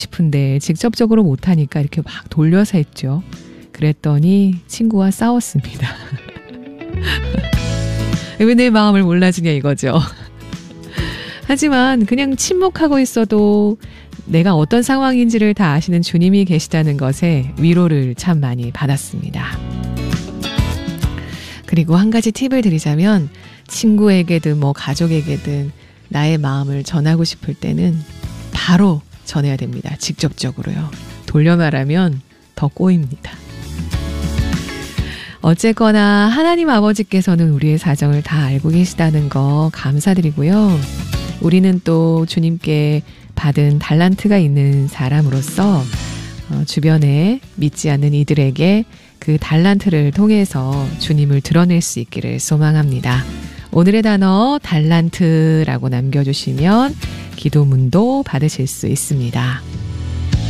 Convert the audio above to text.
싶은데 직접적으로 못하니까 이렇게 막 돌려서 했죠. 그랬더니 친구와 싸웠습니다. 왜 내 마음을 몰라주냐 이거죠. 하지만 그냥 침묵하고 있어도 내가 어떤 상황인지를 다 아시는 주님이 계시다는 것에 위로를 참 많이 받았습니다. 그리고 한 가지 팁을 드리자면 친구에게든 뭐 가족에게든 나의 마음을 전하고 싶을 때는 바로 전해야 됩니다. 직접적으로요. 돌려 말하면 더 꼬입니다. 어쨌거나 하나님 아버지께서는 우리의 사정을 다 알고 계시다는 거 감사드리고요. 우리는 또 주님께 받은 달란트가 있는 사람으로서 주변에 믿지 않는 이들에게 그 달란트를 통해서 주님을 드러낼 수 있기를 소망합니다. 오늘의 단어 달란트라고 남겨주시면 기도문도 받으실 수 있습니다.